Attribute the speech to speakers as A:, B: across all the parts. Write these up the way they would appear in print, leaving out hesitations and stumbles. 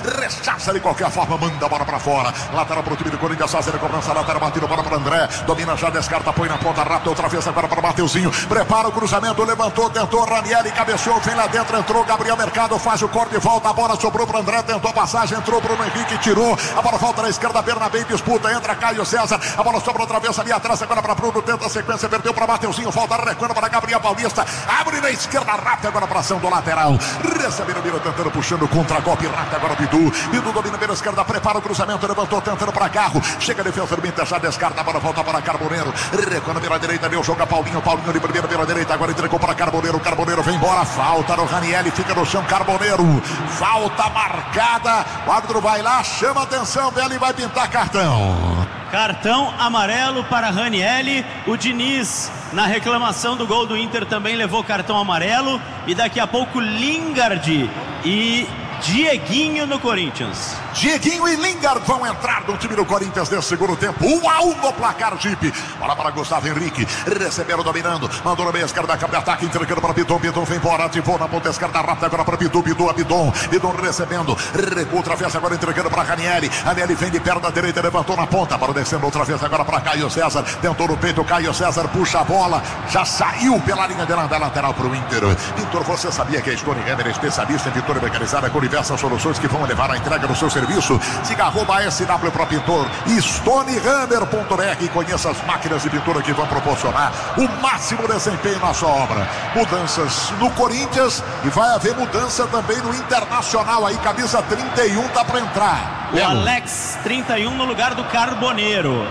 A: rechaça de qualquer forma, manda a bola pra fora. Lateral pro time do Corinthians, fazendo a cobrança lateral, batida bola para André, domina, já descarta, põe na ponta, rápido, outra vez agora para Mateuzinho, prepara o cruzamento, levantou, tentou, Ranieri, cabeceou, vem lá dentro, entrou, Gabriel Mercado, faz o corte e volta, a bola sobrou para André, tentou passagem, entrou Bruno Henrique, tirou, a bola volta na esquerda, Bernabé disputa, entra Caio César, a bola sobra outra vez ali atrás, agora para Bruno, tenta a sequência, perdeu para Mateuzinho, volta, recuando para Gabriel Paulista, abre na esquerda, rápido, agora para ação do lateral, recebendo o Miro, tentando, puxando contra-golpe, rápido, agora Bidu domina pela esquerda, prepara o cruzamento, levantou, tentando para Carro, chega a defesa do Inter, já descarta, a bola volta para Carboneiro, recuando pela direita, deu jogo a Paulinho de primeira pela direita, agora entregou para Carboneiro, Carboneiro vem embora, falta no Ranieri, fica no chão, Carboneiro, falta marcada, o árbitro vai lá, chama atenção, Belli vai pintar
B: cartão amarelo para Ranieri. O Diniz, na reclamação do gol do Inter, também levou cartão amarelo. E daqui a pouco Lingard e Dieguinho no Corinthians.
A: Dieguinho e Lingard vão entrar no time do Corinthians nesse segundo tempo. 1-1 no placar, Jeep. Bola para Gustavo Henrique. Receberam, dominando. Mandou no meio esquerda, cabe ataque, entregando para Bidon. Bidon vem embora, ativou na ponta esquerda, rápida agora para Bidon. Bidon recebendo. Recua outra vez agora, entregando para Ranieri. Ranieri vem de perna direita, levantou na ponta. Para descendo outra vez agora para Caio César. Tentou no peito, Caio César puxa a bola. Já saiu pela linha de lateral para o Inter. Pintor, você sabia que a Stone Hammer é especialista em pintura mecanizada com diversas soluções que vão levar a entrega do seu serviço? Siga @SW Pro Pintor, stonehammer.br, e conheça as máquinas de pintura que vão proporcionar o máximo desempenho na sua obra. Mudanças no Corinthians e vai haver mudança também no Internacional. Aí camisa 31 tá para entrar.
B: O Alex 31 no lugar do Carboneiro.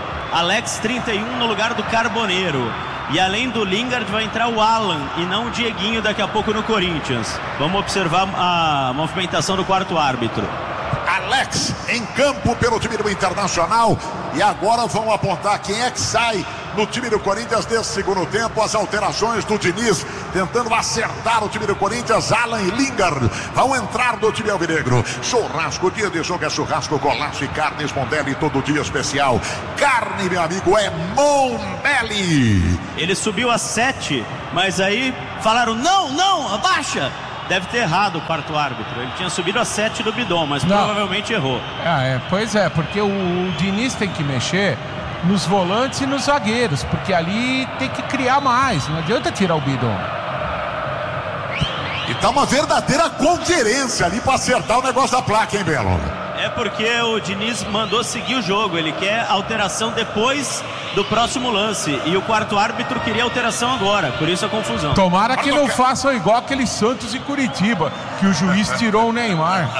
B: E além do Lingard vai entrar o Alan e não o Dieguinho daqui a pouco no Corinthians. Vamos observar a movimentação do quarto árbitro.
A: Alex em campo pelo time do Internacional. E agora vão apontar quem é que sai no time do Corinthians nesse segundo tempo. As alterações do Diniz tentando acertar o time do Corinthians. Alan e Lingard vão entrar no time alvinegro. Churrasco, dia de jogo é churrasco, golaço e carnes Mondelli, todo dia especial. Carne, meu amigo, é Mondelli.
B: Ele subiu a 7, mas aí falaram não, abaixa. Deve ter errado o quarto árbitro. Ele tinha subido a 7 do Bidon, mas provavelmente errou.
C: Pois é, porque o Diniz tem que mexer nos volantes e nos zagueiros, porque ali tem que criar mais. Não adianta tirar o Bidon.
A: E tá uma verdadeira conferência ali para acertar o negócio da placa, hein, Belo?
B: É porque o Diniz mandou seguir o jogo. Ele quer alteração depois do próximo lance. E o quarto árbitro queria alteração agora. Por isso a confusão.
C: Tomara que não façam igual aquele Santos e Curitiba, que o juiz tirou o Neymar.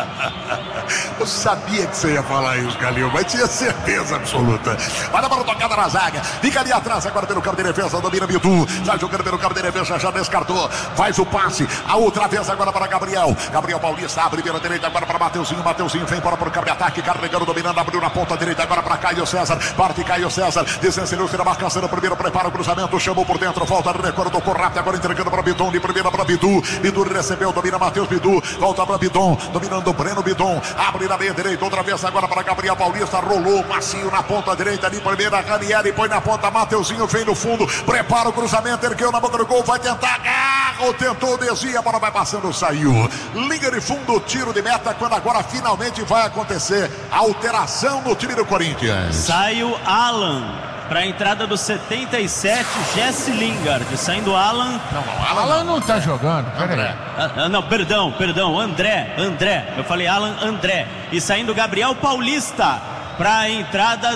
A: Eu sabia que você ia falar isso, Galil, mas tinha certeza absoluta. Olha a bola tocada na zaga. Fica ali atrás agora pelo campo de defesa. Domina Bidu. Já jogando pelo campo de defesa, já descartou. Faz o passe. A outra vez agora para Gabriel. Gabriel Paulista abre pela direita agora para Mateuzinho. Mateuzinho vem para o campo de ataque. Carregando, dominando, abriu na ponta direita agora para Caio César. Parte Caio César. Desencelou, tira a marcação no primeiro. Prepara o cruzamento. Chamou por dentro. Volta no recorde. Tocou rápido agora entregando para Bidon. De primeira para Bidu. Bidu recebeu. Domina Matheus Bidu. Volta para Bidon. Dominando Breno Bidon. Abre na meia direita. Outra vez agora para Gabriel Paulista. Rolou macio na ponta direita. Ali primeira. Ranieri põe na ponta. Mateuzinho vem no fundo. Prepara o cruzamento. Ergueu na boca do gol. Vai tentar. Agarro. Tentou. Desvia. A bola vai passando. Saiu. Liga de fundo. Tiro de meta. Quando agora finalmente vai acontecer a alteração no time do Corinthians.
B: Sai o Alan para a entrada do 77, Jesse Lingard. Saindo Alan.
C: Alan não tá jogando.
B: André. Perdão. André. Eu falei Alan, André. E saindo Gabriel Paulista para a entrada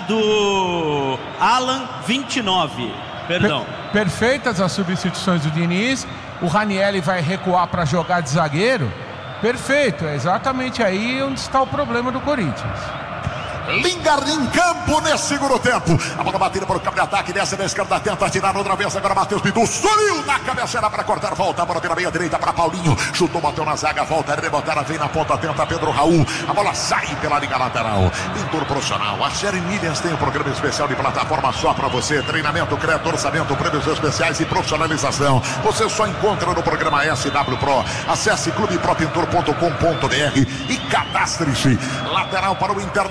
B: do Alan 29. Perdão.
C: Perfeitas as substituições do Diniz. O Ranieri vai recuar para jogar de zagueiro. Perfeito, é exatamente aí onde está o problema do Corinthians.
A: Lingard em campo nesse segundo tempo. A bola batida para o campo de ataque. Desce na esquerda, tenta tirar outra vez. Agora Matheus Bidu subiu na cabeceira para cortar. Volta a bola pela meia direita para Paulinho. Chutou, bateu na zaga. Volta, rebotada, vem na ponta. Tenta Pedro Raul. A bola sai pela liga lateral. Pintor profissional. A Sherry Williams tem um programa especial de plataforma só para você. Treinamento, crédito, orçamento, prêmios especiais e profissionalização. Você só encontra no programa SW Pro. Acesse clubepropintor.com.br e cadastre-se. Lateral para o Internacional.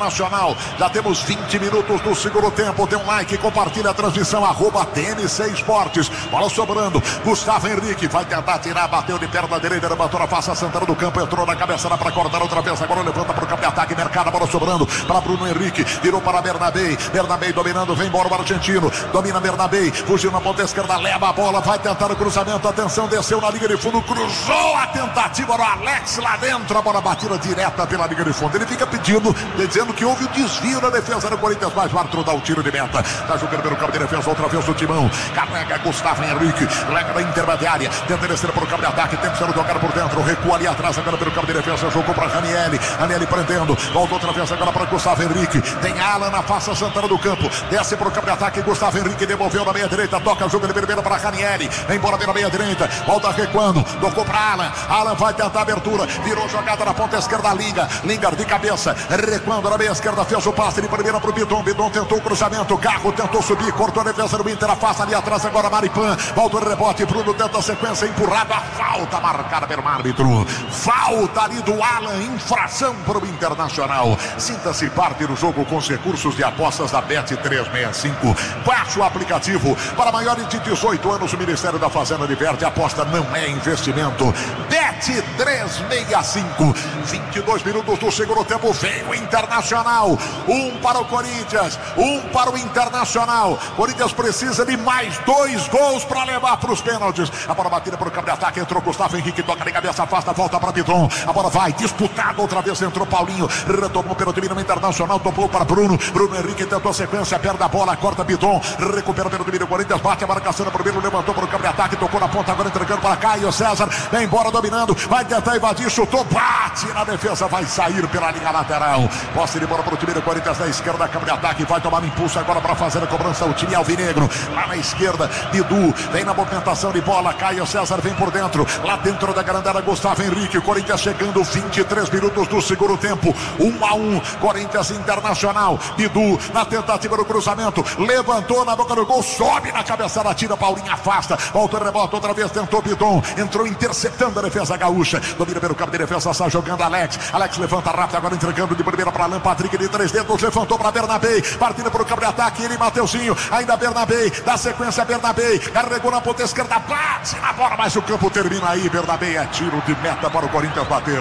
A: Internacional. Já temos 20 minutos do segundo tempo. Dê um like, compartilha a transmissão, @TMC Esportes. Bola sobrando, Gustavo Henrique vai tentar tirar, bateu de perna direita, levantou na face Santana do campo, entrou na cabeçada para cortar outra vez, agora levanta para o campo de ataque, mercado, bola sobrando para Bruno Henrique, virou para Bernabé dominando, vem embora o argentino, domina Bernabé, fugiu na ponta esquerda, leva a bola, vai tentar o cruzamento, atenção, desceu na linha de fundo, cruzou a tentativa do Alex lá dentro, a bola batida direta pela linha de fundo, ele fica pedindo, dizendo que houve o desvio na defesa do Corinthians, mas o árbitro dá o tiro de meta, tá jogando pelo campo de defesa, outra vez o Timão, carrega Gustavo Henrique, lega na intermediária, tenta descer para o campo de ataque, tem que ser jogado por dentro, recua ali atrás, agora pelo campo de defesa, jogou para Ranieri prendendo, volta outra vez agora para Gustavo Henrique, tem Alan na face Santana do campo, desce para o campo de ataque, Gustavo Henrique devolveu na meia direita, toca o jogo de primeira para Ranieri, vem embora pela meia direita, volta recuando, tocou para Alan vai tentar a abertura, virou jogada na ponta esquerda, Lingard de cabeça, recuando na meia esquerda, fez o passe de primeira para o Bidon tentou o cruzamento, Carro tentou subir, cortou a defesa do Inter, afasta ali atrás agora Maripan, volta o rebote, Bruno tenta a sequência, empurrado, a falta marcada pelo árbitro, falta ali do Alan, infração para o Internacional. Sinta-se parte do jogo com os recursos de apostas da Bet365. Baixe o aplicativo. Para maiores de 18 anos, o Ministério da Fazenda diverte. Aposta não é investimento. Bet365. 22 minutos do segundo tempo. Vem o Internacional. Um para o Corinthians, um para o Internacional. Corinthians precisa de mais 2 gols para levar para os pênaltis. A bola batida para o campo de ataque. Entrou Gustavo Henrique, toca de cabeça, afasta, volta para Pidron. A bola vai disputada outra vez. Entrou Paulinho, retomou pelo domínio Internacional, topou para Bruno Henrique tentou a sequência, perde a bola, corta Pidron, recupera pelo domínio Corinthians, bate a marcação para o Bruno, levantou para o campo de ataque, tocou na ponta, agora entregando para Caio César, vem embora dominando, vai tentar invadir, chutou, bate na defesa, vai sair pela linha lateral, posse de bola para o time do Corinthians na esquerda, campo de ataque, vai tomar impulso agora para fazer a cobrança, o time alvinegro, lá na esquerda, Bidu, vem na movimentação de bola, Caio César vem por dentro, lá dentro da grandada Gustavo Henrique, Corinthians chegando 23 minutos do segundo tempo, 1-1, Corinthians Internacional, Bidu na tentativa do cruzamento, levantou na boca do gol, sobe na cabeçada, tira, Paulinho afasta, volta o rebote, outra vez tentou Bidon, entrou interceptando a defesa gaúcha, domina pelo campo de defesa, sai jogando Alex levanta rápido, agora entregando de primeira para Alan Patrick de 3 dedos, levantou para Bernabé, partindo para o campo de ataque, ele Mateuzinho, ainda Bernabé, dá sequência Bernabé, carregou na ponta esquerda, bate na bola, mas o campo termina aí, Bernabé é tiro de meta para o Corinthians bater.